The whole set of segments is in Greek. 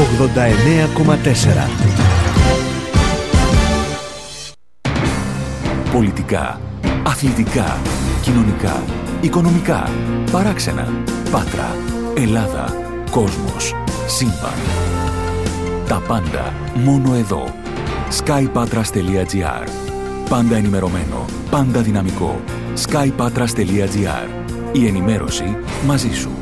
89,4. Πολιτικά, αθλητικά, κοινωνικά, οικονομικά, παράξενα, Πάτρα, Ελλάδα, κόσμος, σύμπαν. Τα πάντα μόνο εδώ. skypatras.gr. Πάντα ενημερωμένο, πάντα δυναμικό. skypatras.gr. Η ενημέρωση μαζί σου.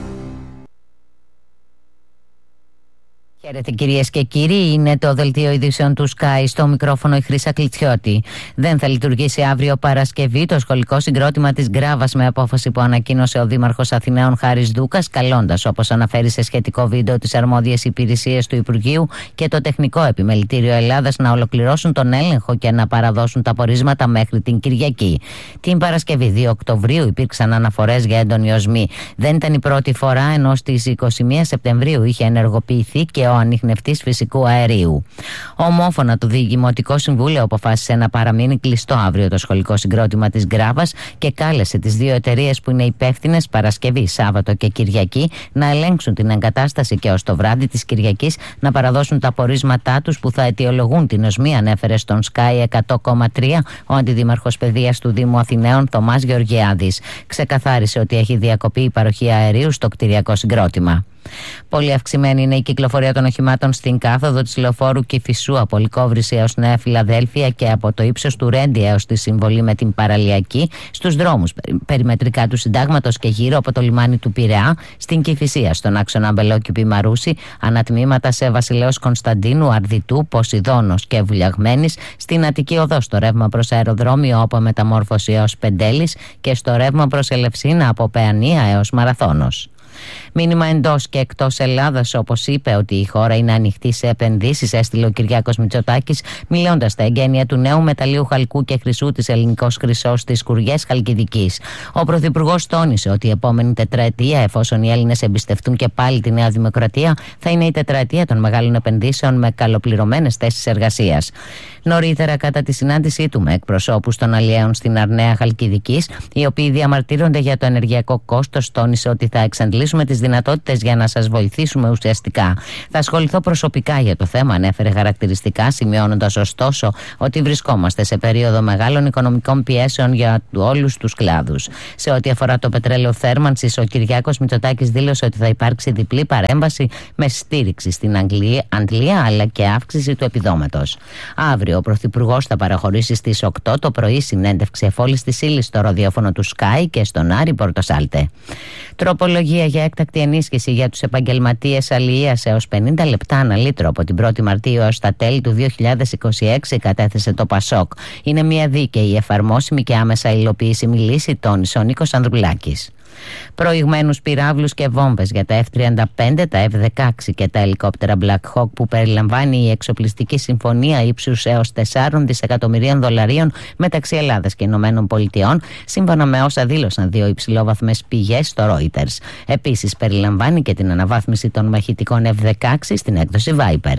Χαίρετε κυρίες και κύριοι, είναι το δελτίο ειδήσεων του Sky, στο μικρόφωνο η Χρύσα Κλιτσιώτη. Δεν θα λειτουργήσει αύριο Παρασκευή το σχολικό συγκρότημα της Γκράβας, με απόφαση που ανακοίνωσε ο Δήμαρχος Αθηναίων Χάρης Δούκας, καλώντας, όπως αναφέρει σε σχετικό βίντεο, τις αρμόδιες υπηρεσίες του Υπουργείου και το Τεχνικό Επιμελητήριο Ελλάδας να ολοκληρώσουν τον έλεγχο και να παραδώσουν τα πορίσματα μέχρι την Κυριακή. Την Παρασκευή 2 Οκτωβρίου υπήρξαν αναφορές για έντονη οσμή. Δεν ήταν η πρώτη φορά, ενώ στις 21 Σεπτεμβρίου είχε ενεργοποιηθεί και ο ανιχνευτής φυσικού αερίου. Ομόφωνα το Δημοτικό Συμβούλιο αποφάσισε να παραμείνει κλειστό αύριο το σχολικό συγκρότημα της Γκράβας και κάλεσε τις δύο εταιρείες που είναι υπεύθυνες Παρασκευή, Σάββατο και Κυριακή να ελέγξουν την εγκατάσταση και ως το βράδυ της Κυριακής να παραδώσουν τα πορίσματά τους που θα αιτιολογούν την οσμή, ανέφερε στον Sky 100,3 ο Αντιδήμαρχος Παιδείας του Δήμου Αθηναίων Θωμάς Γεωργιάδης. Ξεκαθάρισε ότι έχει διακοπεί η παροχή αερίου στο κτηριακό συγκρότημα. Πολύ αυξημένη είναι η κυκλοφορία των οχημάτων στην κάθοδο της λεωφόρου Κηφισού από Λυκόβρηση έως Νέα Φιλαδέλφια και από το ύψος του Ρέντι έως τη συμβολή με την Παραλιακή, στους δρόμους περιμετρικά του Συντάγματος και γύρω από το λιμάνι του Πειραιά, στην Κηφισία, στον άξονα Μπελόκηπη Μαρούση, ανατμήματα σε Βασιλέως Κωνσταντίνου, Αρδιτού, Ποσειδώνος και Βουλιαγμένης, στην Αττική Οδό στο ρεύμα προς αεροδρόμιο από Μεταμόρφωση έως Πεντέλης και στο ρεύμα προς Ελευσίνα από Παιανία έως Μαραθώνος. Μήνυμα εντός και εκτός Ελλάδας, όπως είπε ότι η χώρα είναι ανοιχτή σε επενδύσεις, έστειλε ο Κυριάκος Μητσοτάκης, μιλώντας στα εγγένεια του νέου μεταλλείου χαλκού και χρυσού της Ελληνικός Χρυσός στις Κουριές Χαλκιδικής. Ο Πρωθυπουργός τόνισε ότι η επόμενη τετραετία, εφόσον οι Έλληνες εμπιστευτούν και πάλι τη Νέα Δημοκρατία, θα είναι η τετραετία των μεγάλων επενδύσεων με καλοπληρωμένες θέσεις εργασίας. Νωρίτερα, κατά τη συνάντησή του με εκπροσώπους των αλλιέων στην Αρναία Χαλκιδικής, οι οποίοι διαμαρτύρονται για το ενεργειακό κόστος, τόνισε ότι θα εξαντλήσουμε τις δυνατότητες για να σας βοηθήσουμε ουσιαστικά. Θα ασχοληθώ προσωπικά για το θέμα, ανέφερε χαρακτηριστικά, σημειώνοντας ωστόσο ότι βρισκόμαστε σε περίοδο μεγάλων οικονομικών πιέσεων για όλους τους κλάδους. Σε ό,τι αφορά το πετρέλαιο θέρμανσης, ο Κυριάκος Μητσοτάκης δήλωσε ότι θα υπάρξει διπλή παρέμβαση με στήριξη στην Αγγλία αλλά και αύξηση του επιδόματος. Αύριο ο Πρωθυπουργός θα παραχωρήσει στις 8 το πρωί συνέντευξη εφόλης της ύλης στο ραδιόφωνο του Sky και στον Άρη Πορτοσάλτε. Τροπολογία για έκτακτη ενίσχυση για τους επαγγελματίες αλληλείας έως 50 λεπτά ανά λίτρο από την 1η Μαρτίου έως τα τέλη του 2026 κατέθεσε το Πασόκ. Είναι μια δίκαιη, εφαρμόσιμη και άμεσα υλοποιήσιμη λύση, τόνισε ο Νίκος Ανδρουλάκης. Προηγμένους πυράβλους και βόμβες για τα F-35, τα F-16 και τα ελικόπτερα Black Hawk που περιλαμβάνει η εξοπλιστική συμφωνία ύψους έως 4 δισεκατομμυρίων δολαρίων μεταξύ Ελλάδας και Ηνωμένων Πολιτειών, σύμφωνα με όσα δήλωσαν δύο υψηλόβαθμες πηγές στο Reuters. Επίσης περιλαμβάνει και την αναβάθμιση των μαχητικών F-16 στην έκδοση Viper.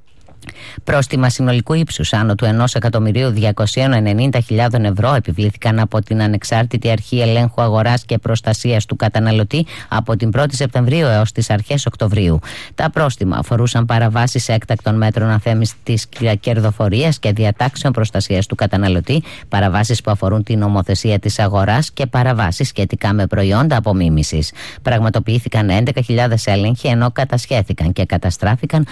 Πρόστιμα συνολικού ύψους άνω του 1.290.000 ευρώ επιβλήθηκαν από την Ανεξάρτητη Αρχή Ελέγχου Αγοράς και Προστασίας του Καταναλωτή από την 1η Σεπτεμβρίου έως τις αρχές Οκτωβρίου. Τα πρόστιμα αφορούσαν παραβάσεις έκτακτων μέτρων αθέμητης κερδοφορίας και διατάξεων προστασίας του καταναλωτή, παραβάσεις που αφορούν την νομοθεσία της αγοράς και παραβάσεις σχετικά με προϊόντα απομίμησης. Πραγματοποιήθηκαν 11.000 έλεγχοι, ενώ κατασχέθηκαν και καταστράφηκαν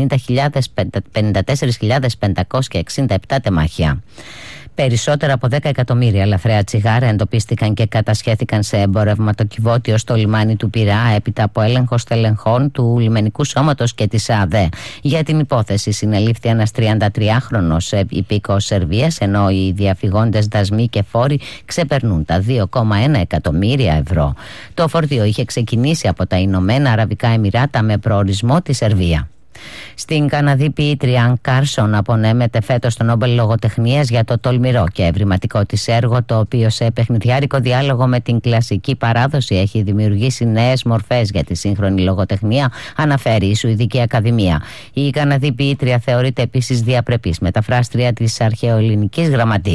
54.567 τεμάχια. Περισσότερα από 10 εκατομμύρια λαθρέα τσιγάρα εντοπίστηκαν και κατασχέθηκαν σε εμπορευματοκιβώτιο στο λιμάνι του Πειραιά έπειτα από έλεγχο στελεχών του λιμενικού σώματος και της ΑΔΕ. Για την υπόθεση συνελήφθη ένας 33χρονος υπήκοος Σερβίας, ενώ οι διαφυγόντες δασμοί και φόροι ξεπερνούν τα 2,1 εκατομμύρια ευρώ. Το φορτίο είχε ξεκινήσει από τα Ηνωμένα Αραβικά Εμιράτα με προορισμό τη Σερβία. Στην Καναδή ποιήτρια Αν Κάρσον απονέμεται φέτος το Νόμπελ Λογοτεχνίας για το τολμηρό και ευρηματικό της έργο, το οποίο σε παιχνιδιάρικο διάλογο με την κλασική παράδοση έχει δημιουργήσει νέες μορφές για τη σύγχρονη λογοτεχνία, αναφέρει η Σουηδική Ακαδημία. Η Καναδή ποιήτρια θεωρείται επίσης διαπρεπής μεταφράστρια της αρχαιοελληνικής γραμματείας.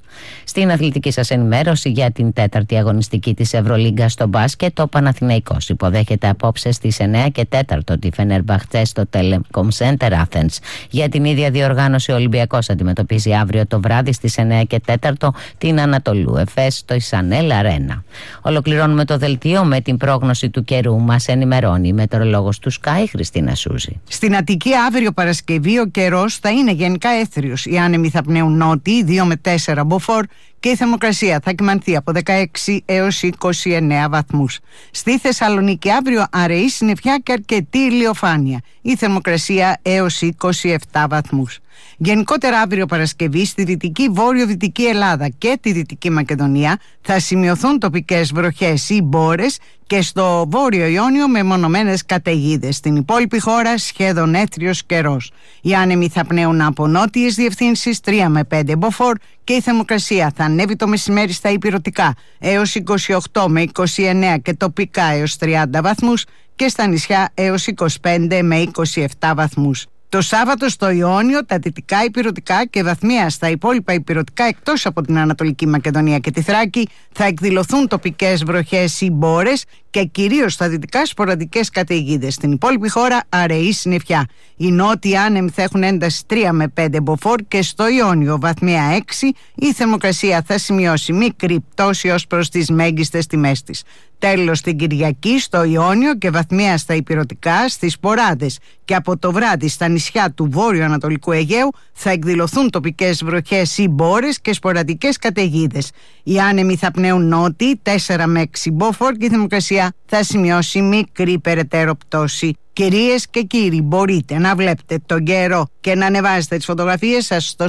Στην αθλητική σας ενημέρωση για την τέταρτη αγωνιστική της Ευρωλίγκα στο μπάσκετ, το Παναθηναϊκός υποδέχεται απόψε στις 9 και 4 τη Φενερμπαχτζέ στο Telecom Center Athens. Για την ίδια διοργάνωση, ο Ολυμπιακός αντιμετωπίζει αύριο το βράδυ στις 9 και 4 την Ανατολού Εφές στο Ισανέλ Αρένα. Ολοκληρώνουμε το δελτίο με την πρόγνωση του καιρού. Μας ενημερώνει η μετεωρολόγος του Sky, Χριστίνα Σούζη. Στην Αττική αύριο Παρασκευή ο καιρός θα είναι γενικά έθριος. Οι άνεμοι θα πνέουν νότιοι 2 με 4 μποφόρ και η θερμοκρασία θα κυμανθεί από 16 έως 29 βαθμούς. Στη Θεσσαλονίκη αύριο αραιή συννεφιά και αρκετή ηλιοφάνεια. Η θερμοκρασία έως 27 βαθμούς. Γενικότερα αύριο Παρασκευή στη δυτική βόρειο-δυτική Ελλάδα και τη Δυτική Μακεδονία θα σημειωθούν τοπικές βροχές ή μπόρες και στο Βόρειο Ιόνιο μεμονωμένες καταιγίδες. Στην υπόλοιπη χώρα σχεδόν έθριος καιρός. Οι άνεμοι θα πνέουν από νότιες διευθύνσεις 3 με 5 μποφόρ και η θερμοκρασία θα ανέβει το μεσημέρι στα ηπειρωτικά έως 28 με 29 και τοπικά έως 30 βαθμούς και στα νησιά έως 25 με 27 βαθμούς. Το Σάββατο στο Ιόνιο, τα δυτικά ηπειρωτικά και βαθμία στα υπόλοιπα ηπειρωτικά εκτός από την Ανατολική Μακεδονία και τη Θράκη θα εκδηλωθούν τοπικές βροχές ή μπόρες και κυρίως στα δυτικά σποραδικές καταιγίδες. Στην υπόλοιπη χώρα αραιή συννεφιά. Οι νότιοι άνεμοι θα έχουν ένταση 3 με 5 μποφόρ και στο Ιόνιο βαθμία 6 η θερμοκρασία θα σημειώσει μικρή πτώση ως προς τις μέγιστες τιμές της. Τέλος την Κυριακή στο Ιόνιο και βαθμία στα ηπειρωτικά, στις Ποράδες και από το βράδυ στα νησιά του βόρειο-ανατολικού Αιγαίου θα εκδηλωθούν τοπικές βροχές ή μπόρες και σποραδικές καταιγίδες. Οι άνεμοι θα πνέουν νότιοι 4 με 6 μποφόρ και η θερμοκρασία θα σημειώσει μικρή περαιτέρω πτώση. Κυρίες και κύριοι, μπορείτε να βλέπετε τον καιρό και να ανεβάζετε τις φωτογραφίες σας στο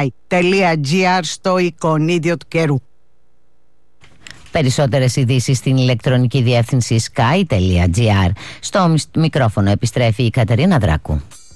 sky.gr στο εικονίδιο του καιρού. Περισσότερες ειδήσεις στην ηλεκτρονική διεύθυνση sky.gr. Στο μικρόφωνο επιστρέφει η Κατερίνα Δράκου.